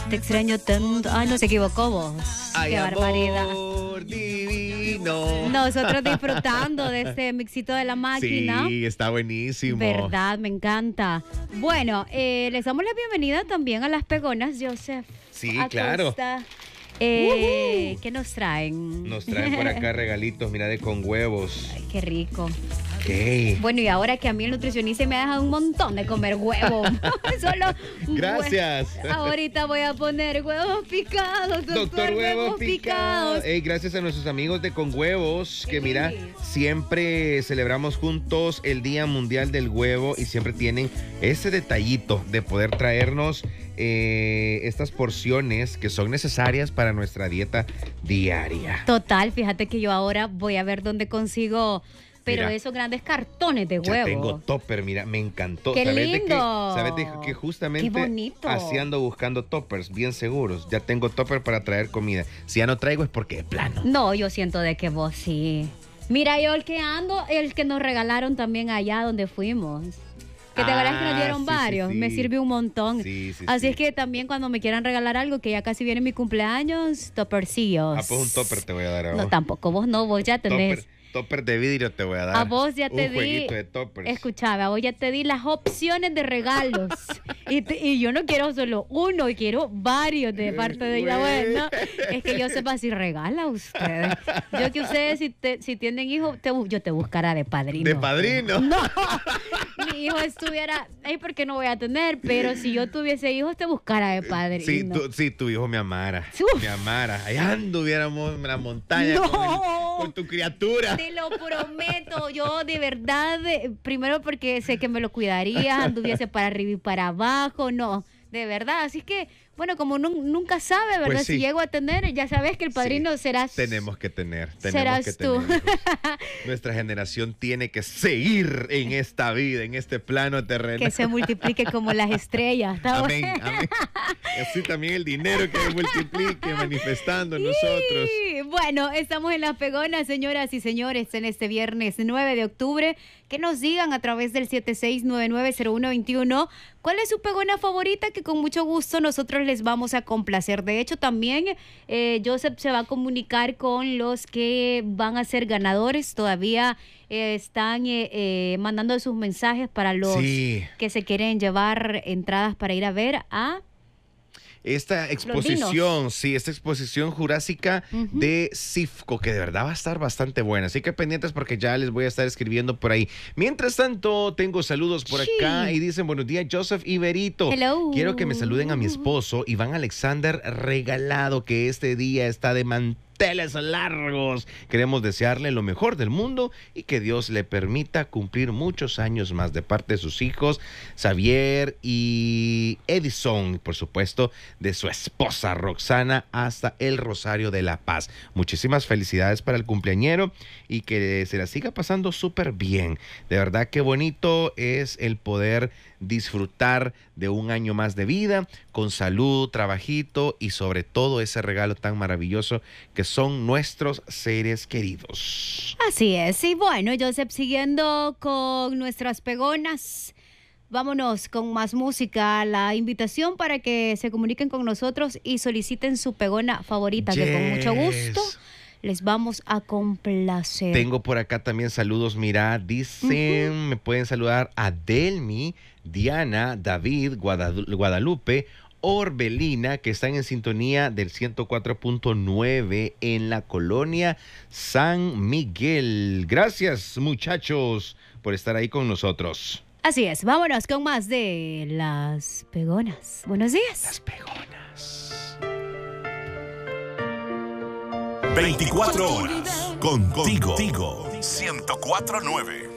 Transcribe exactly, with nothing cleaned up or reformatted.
Te extraño tanto. Ay, no se equivocó vos. Ay, qué barbaridad. Amor divino. Nosotros disfrutando de este mixito de la máquina. Sí, está buenísimo. Verdad, me encanta. Bueno, eh, les damos la bienvenida también a las pegonas, Joseph. Sí, Acosta. claro. Eh, ¿Qué nos traen? Nos traen por acá regalitos, mira, de con huevos. Ay, qué rico. Ok. Bueno, y ahora que a mí el nutricionista me ha dejado un montón de comer huevo. Solo Gracias. hue- Ahorita voy a poner huevos picados, doctor, Doctor huevos picados. Ey, gracias a nuestros amigos de Con Huevos, que mira, Sí. siempre celebramos juntos el Día Mundial del Huevo y siempre tienen ese detallito de poder traernos eh, estas porciones que son necesarias para nuestra dieta diaria. Total, fíjate que yo ahora voy a ver dónde consigo, pero Mira, esos grandes cartones de Ya huevo. tengo topper, mira, me encantó. ¡Qué ¿Sabes de qué? lindo! ¿Sabes de que justamente ¡Qué bonito! así ando buscando toppers bien seguros? Ya tengo topper para traer comida. Si ya no traigo es porque de plano. No, yo siento de que vos sí. Mira, yo el que ando, el que nos regalaron también allá donde fuimos. Que te Ah, acuerdas que nos dieron sí, sí, varios. sí. Me sirve un montón. Sí, sí, Así sí. es que también cuando me quieran regalar algo, que ya casi viene mi cumpleaños, toppercillos. Ah, pues un topper te voy a dar a vos. No, tampoco vos no, vos ya tenés. Topper, topper de vidrio te voy a dar. A vos ya te un di. jueguito de toppers. Escuchame, a vos ya te di las opciones de regalos. y, te- y yo no quiero solo uno, y quiero varios de parte de ella. Bueno, es que yo sepa si regala a ustedes. Yo que ustedes, si, te- si tienen hijos, te bu- yo te buscara de padrino. De padrino. No, mi hijo estuviera, ay, porque no voy a tener, pero si yo tuviese hijos, te buscara de padrino. Sí, tu, sí, tu hijo me amara. Uf. Me amara. Allá anduviéramos en la montaña No. con, el- con tu criatura. Te lo prometo, yo de verdad, eh, primero porque sé que me lo cuidaría, anduviese para arriba y para abajo, no, de verdad. Así que, bueno, como nun- nunca sabe, ¿verdad? Pues sí. Si llego a tener, ya sabes que el padrino Sí, serás. Tenemos que tener. Tenemos Serás que tú. tener hijos. Nuestra generación tiene que seguir en esta vida, en este plano terrenal. Que se multiplique como las estrellas. ¿Está Amén, bueno? amén. Así también el dinero que multiplique manifestando en nosotros. Sí, bueno, estamos en Las Pegonas, señoras y señores, en este viernes nueve de octubre. Que nos digan a través del siete seis nueve nueve cero uno dos uno cuál es su pegona favorita, que con mucho gusto nosotros les vamos a complacer. De hecho, también eh, Joseph se va a comunicar con los que van a ser ganadores. Todavía eh, están eh, eh, mandando sus mensajes para los Sí. que se quieren llevar entradas para ir a ver a... Esta exposición, sí, esta exposición jurásica Ujú. de CIFCO, que de verdad va a estar bastante buena. Así que pendientes porque ya les voy a estar escribiendo por ahí. Mientras tanto, tengo saludos por Sí. acá y dicen, buenos días, Joseph y Berito. Hello. Quiero que me saluden a mi esposo, Iván Alexander Regalado, que este día está de manteles largos. Queremos desearle lo mejor del mundo y que Dios le permita cumplir muchos años más de parte de sus hijos, Xavier y Edison, por supuesto, de su esposa Roxana, hasta el Rosario de la Paz. Muchísimas felicidades para el cumpleañero y que se la siga pasando súper bien. De verdad, qué bonito es el poder disfrutar de un año más de vida, con salud, trabajito y sobre todo ese regalo tan maravilloso que son nuestros seres queridos. Así es, y bueno, Joseph, siguiendo con nuestras pegonas, vámonos con más música. La invitación para que se comuniquen con nosotros y soliciten su pegona favorita, que con mucho gusto Yes. les vamos a complacer. Tengo por acá también saludos, mira, dicen, me pueden saludar a Delmi, Diana, David, Guadal- Guadalupe, Orbelina, que están en sintonía del ciento cuatro punto nueve en la colonia San Miguel. Gracias, muchachos, por estar ahí con nosotros. Así es, vámonos con más de las pegonas. Buenos días. Las pegonas. veinticuatro horas contigo. ciento cuatro punto nueve